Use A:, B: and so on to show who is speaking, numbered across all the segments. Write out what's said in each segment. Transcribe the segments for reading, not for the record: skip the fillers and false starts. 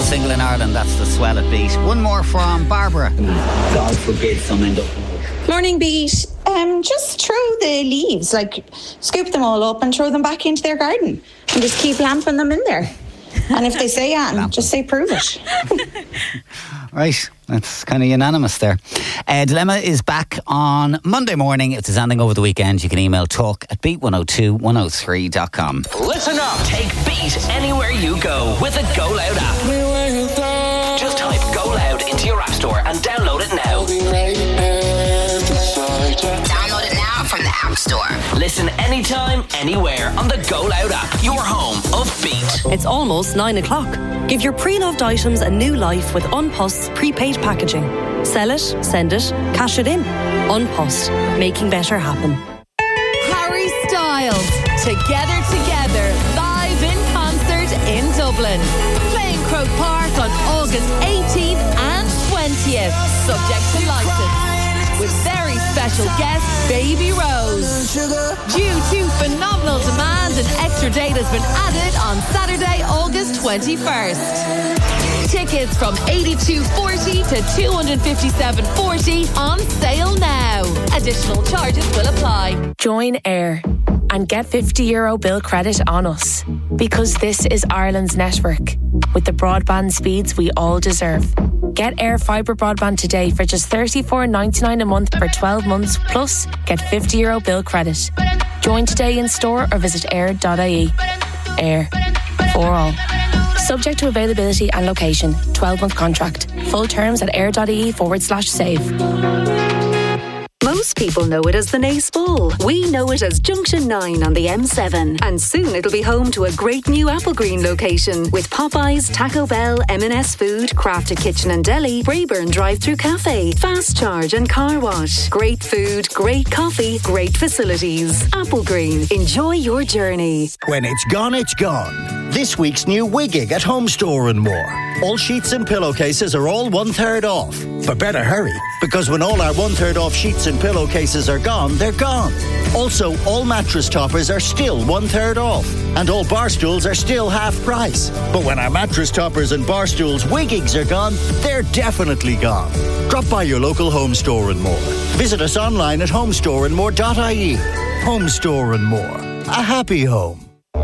A: single in Ireland, that's the Swell It Beat. One more from Barbara.
B: God forbid some end up.
C: Morning, Beat. Just throw the leaves, like scoop them all up and throw them back into their garden and just keep lamping them in there. And if they say just say prove it.
A: Right, that's kind of unanimous there. Dilemma is back on Monday morning. If there's anything over the weekend, you can email talk@beat102103.com.
D: Listen up. Take Beat anywhere you go with the Go Loud app. Just type Go Loud into your app store and download it now.
E: Download it now from the App Store.
D: Listen anytime, anywhere on the Go Loud app. Your home of Beat.
F: It's almost 9 o'clock. Give your pre-loved items a new life with Unpost's prepaid packaging. Sell it, send it, cash it in. Unpost, making better happen.
G: Harry Styles, Together, live in concert in Dublin. Playing Croke Park on August 18th and 20th. Subject to licence. With very special guest Baby Rose. Due to phenomenal demand, an extra date has been added on Saturday, August 21st. Tickets from $82.40 to $257.40 on sale now. Additional charges will apply.
H: Join Air and get €50 bill credit on us, because this is Ireland's network with the broadband speeds we all deserve. Get Air Fibre broadband today for just $34.99 a month for 12 months, plus get €50 bill credit. Join today in store or visit air.ie. Air. For all. Subject to availability and location. 12-month contract. Full terms at air.ie/save.
I: Most people know it as the Naas Bowl. We know it as Junction 9 on the M7. And soon it'll be home to a great new Applegreen location with Popeyes, Taco Bell, M&S Food, Crafted Kitchen and Deli, Brayburn Drive-Thru Cafe, Fast Charge and Car Wash. Great food, great coffee, great facilities. Applegreen. Enjoy your journey.
J: When it's gone, it's gone. This week's new Wigging at Home Store and More. All sheets and pillowcases are all 1/3 off. But better hurry, because when all our 1/3 off sheets and pillowcases are gone, they're gone. Also, all mattress toppers are still 1/3 off. And all bar stools are still half price. But when our mattress toppers and bar stools Wiggings are gone, they're definitely gone. Drop by your local Home Store and More. Visit us online at homestoreandmore.ie. Home Store and More. A happy home.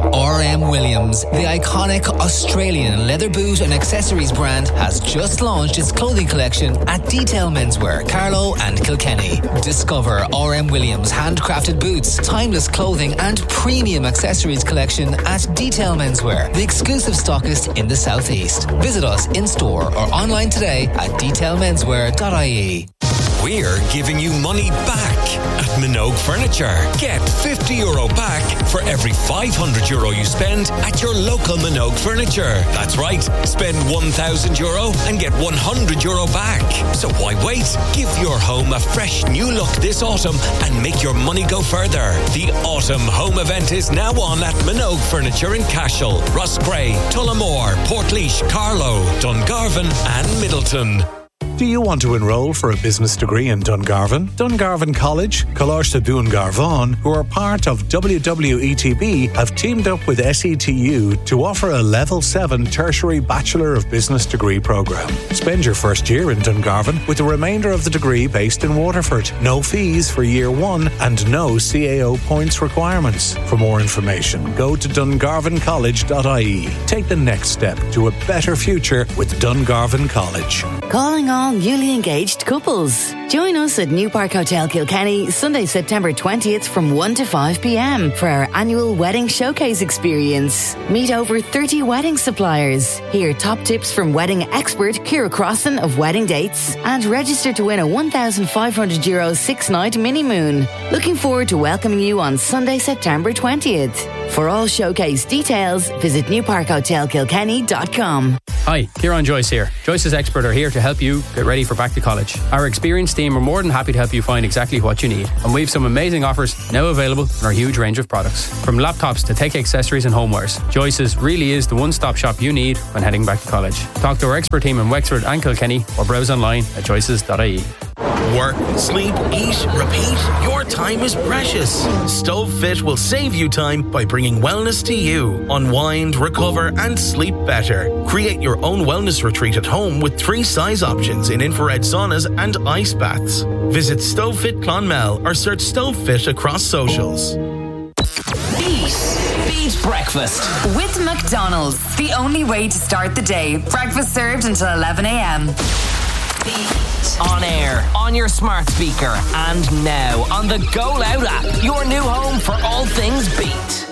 K: RM Williams, the iconic Australian leather boot and accessories brand, has just launched its clothing collection at Detail Menswear, Carlow and Kilkenny. Discover RM Williams handcrafted boots, timeless clothing and premium accessories collection at Detail Menswear, the exclusive stockist in the southeast. Visit us in store or online today at detailmenswear.ie.
L: We're giving you money back at Minogue Furniture. Get €50 back for every €500 you spend at your local Minogue Furniture. That's right, spend €1,000 and get €100 back. So why wait? Give your home a fresh new look this autumn and make your money go further. The Autumn Home Event is now on at Minogue Furniture in Cashel, Rossgrey, Tullamore, Portlaoise, Carlow, Dungarvan and Middleton.
M: Do you want to enrol for a business degree in Dungarvan? Dungarvan College, Coláiste Dún Garvan, who are part of WWETB, have teamed up with SETU to offer a Level 7 Tertiary Bachelor of Business degree programme. Spend your first year in Dungarvan with the remainder of the degree based in Waterford. No fees for Year 1 and no CAO points requirements. For more information, go to dungarvancollege.ie. Take the next step to a better future with Dungarvan College.
N: Calling all newly engaged couples. Join us at New Park Hotel Kilkenny Sunday, September 20th from 1 to 5 p.m. for our annual wedding showcase experience. Meet over 30 wedding suppliers. Hear top tips from wedding expert Ciara Crossan of Wedding Dates, and register to win a €1,500 6-night mini moon. Looking forward to welcoming you on Sunday, September 20th. For all showcase details, visit newparkhotelkilkenny.com.
O: Hi, Kieran Joyce here. Joyce's Expert are here to help you get ready for back to college. Our experienced team are more than happy to help you find exactly what you need. And we've some amazing offers now available in our huge range of products. From laptops to tech accessories and homewares, Joyce's really is the one-stop shop you need when heading back to college. Talk to our expert team in Wexford and Kilkenny or browse online at joyces.ie.
P: Work, sleep, eat, repeat. Your time is precious. StoveFit will save you time by bringing wellness to you. Unwind, recover and sleep better. Create your own wellness retreat at home with 3 size options in infrared saunas and ice baths. Visit StoveFit Clonmel or search StoveFit across socials.
D: Beat breakfast
Q: with McDonald's. The only way to start the day. Breakfast served until 11 a.m.
D: On air, on your smart speaker, and now on the Go Loud app. Your new home for all things Beat.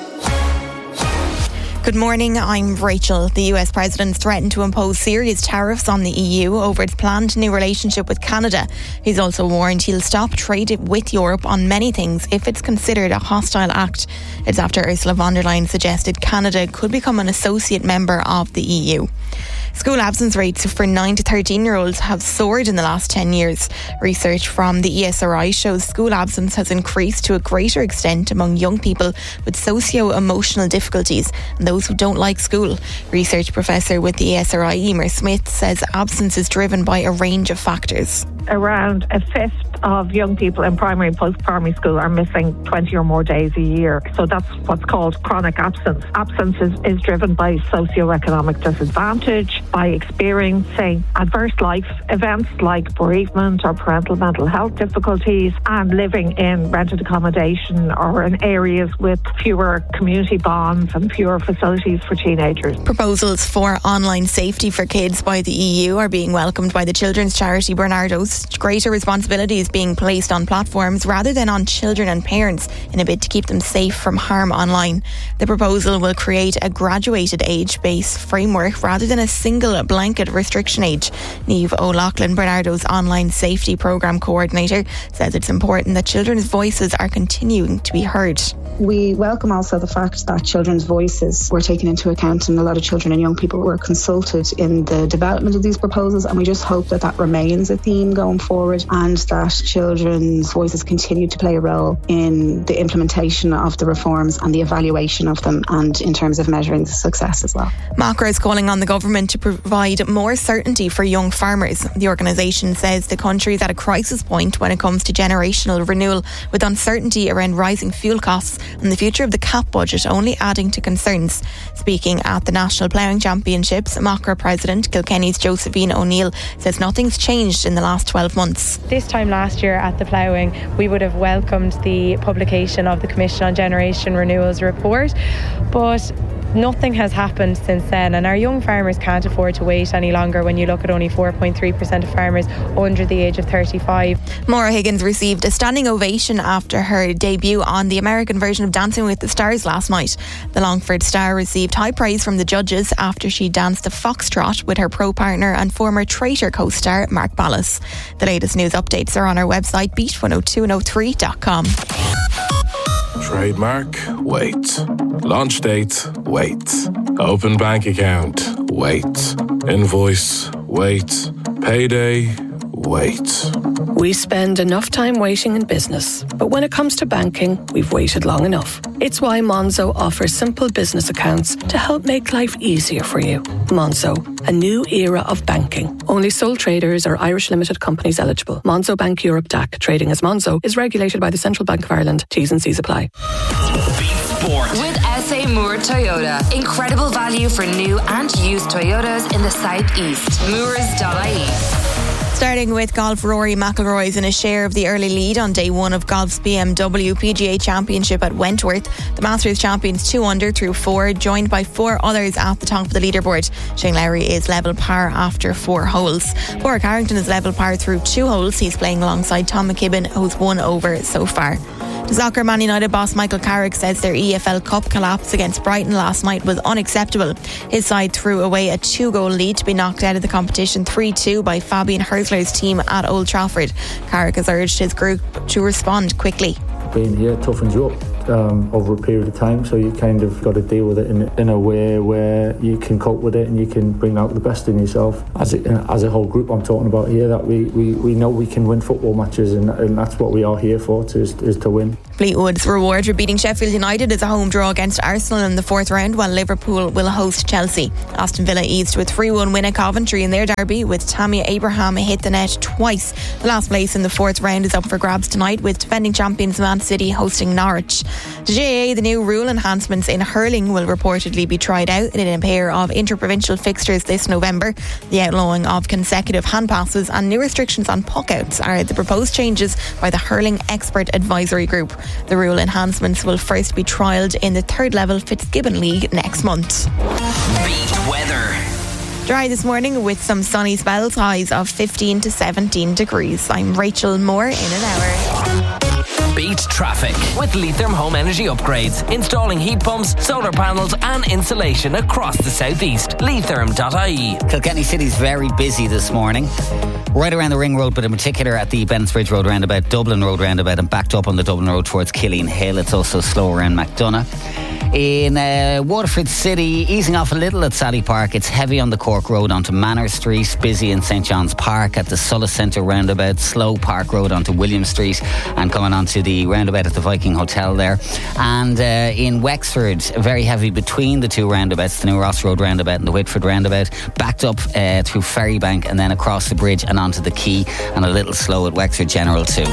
R: Good morning, I'm Rachel. The US President's threatened to impose serious tariffs on the EU over its planned new relationship with Canada. He's also warned he'll stop trade with Europe on many things if it's considered a hostile act. It's after Ursula von der Leyen suggested Canada could become an associate member of the EU. School absence rates for 9 to 13-year-olds have soared in the last 10 years. Research from the ESRI shows school absence has increased to a greater extent among young people with socio-emotional difficulties and those who don't like school. Research professor with the ESRI, Emer Smith, says absence is driven by a range of factors.
S: Around a fifth of young people in primary and post-primary school are missing 20 or more days a year. So that's what's called chronic absence. Absence is driven by socio-economic disadvantage, by experiencing adverse life events like bereavement or parental mental health difficulties, and living in rented accommodation or in areas with fewer community bonds and fewer facilities for teenagers.
R: Proposals for online safety for kids by the EU are being welcomed by the children's charity Bernardo's. Greater responsibility is being placed on platforms rather than on children and parents in a bid to keep them safe from harm online. The proposal will create a graduated age-based framework rather than a single blanket restriction age. Niamh O'Loughlin, Bernardo's online safety programme coordinator, says it's important that children's voices are continuing to be heard.
T: We welcome also the fact that children's voices were taken into account and a lot of children and young people were consulted in the development of these proposals, and we just hope that that remains a theme going forward and that children's voices continue to play a role in the implementation of the reforms and the evaluation of them and in terms of measuring the success as well.
R: MACRA is calling on the government to provide more certainty for young farmers. The organisation says the country is at a crisis point when it comes to generational renewal, with uncertainty around rising fuel costs and the future of the CAP budget only adding to concerns. Speaking at the National Ploughing Championships, MACRA President Kilkenny's Josephine O'Neill says nothing's changed in the last 12 months.
U: This time last year at the ploughing, we would have welcomed the publication of the Commission on Generation Renewal's report, but nothing has happened since then, and our young farmers can't afford to wait any longer when you look at only 4.3% of farmers under the age of 35.
R: Maura Higgins received a standing ovation after her debut on the American version of Dancing with the Stars last night. The Longford star received high praise from the judges after she danced a foxtrot with her pro-partner and former Traitor co-star Mark Ballas. The latest news updates are on our website beat102103.com.
V: Trademark, wait. Launch date, wait. Open bank account, wait. Invoice, wait. Payday, wait.
W: We spend enough time waiting in business, but when it comes to banking, we've waited long enough. It's why Monzo offers simple business accounts to help make life easier for you. Monzo, a new era of banking. Only sole traders or Irish limited companies eligible. Monzo Bank Europe DAC, trading as Monzo, is regulated by the Central Bank of Ireland. T's and C's apply.
D: Sport.
Q: With SA Moore Toyota. Incredible value for new and used Toyotas in the southeast. Moores.ie.
R: Starting with golf, Rory McIlroy is in a share of the early lead on day one of golf's BMW PGA Championship at Wentworth. The Masters champions 2 under through 4, joined by 4 others at the top of the leaderboard. Shane Lowry is level par after 4 holes. Padraig Harrington is level par through 2 holes. He's playing alongside Tom McKibben, who's 1 over so far. The soccer Man United boss Michael Carrick says their EFL Cup collapse against Brighton last night was unacceptable. His side threw away a 2-goal lead to be knocked out of the competition 3-2 by Fabian Herzler's team at Old Trafford. Carrick has urged his group to respond quickly.
X: Being here toughens you up.
A: over a period of time, so you kind of got to deal with it in a way where you can cope with it and you can bring out the best in yourself. As a whole group I'm talking about here, that we know we can win football matches, and that's what we are here for, is to win.
R: Fleetwood's reward for beating Sheffield United is a home draw against Arsenal in the fourth round, while Liverpool will host Chelsea. Aston Villa eased to a 3-1 win at Coventry in their derby, with Tammy Abraham hit the net twice. The last place in the fourth round is up for grabs tonight, with defending champions Man City hosting Norwich. The GAA, the new rule enhancements in hurling will reportedly be tried out in a pair of interprovincial fixtures this November. The outlawing of consecutive hand passes and new restrictions on puckouts are the proposed changes by the Hurling Expert Advisory Group. The rule enhancements will first be trialled in the third level Fitzgibbon League next month.
D: Beat weather.
R: Dry this morning with some sunny spells, highs of 15 to 17 degrees. I'm Rachel Moore in an hour.
D: Beat traffic with Leitrim Home Energy Upgrades. Installing heat pumps, solar panels and insulation across the southeast. Leitrim.ie.
B: Kilkenny City's very busy this morning. Right around the Ring Road, but in particular at the Bennettsbridge Road roundabout, Dublin Road roundabout, and backed up on the Dublin Road towards Killeen Hill. It's also slow around McDonough. In Waterford City, easing off a little at Sally Park. It's heavy on the Cork Road onto Manor Street, busy in St John's Park at the Sulla Centre roundabout, slow Park Road onto William Street, and coming onto the roundabout at the Viking Hotel there. And in Wexford, very heavy between the two roundabouts, the New Ross Road roundabout and the Whitford roundabout, backed up through Ferrybank and then across the bridge and onto the Quay, and a little slow at Wexford General too.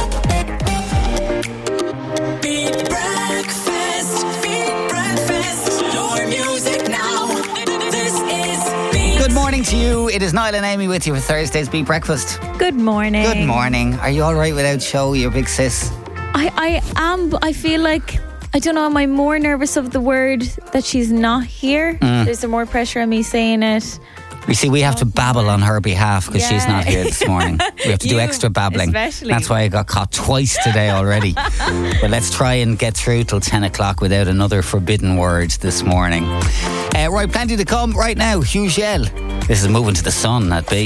B: Good morning to you. It is Niall and Amy with you for Thursday's Beat Breakfast.
C: Good morning.
B: Good morning. Are you all right without Show, your big sis?
C: I am, but I feel like, I don't know, am I more nervous of the word that she's not here? There's more pressure on me saying it.
B: You see, we have to babble on her behalf because she's not here this morning. We have to do extra babbling.
C: Especially.
B: That's why I got caught twice today already. But let's try and get through till 10 o'clock without another forbidden word this morning. Right, plenty to come right now. Hugh Shell. This is Moving to the Sun at B.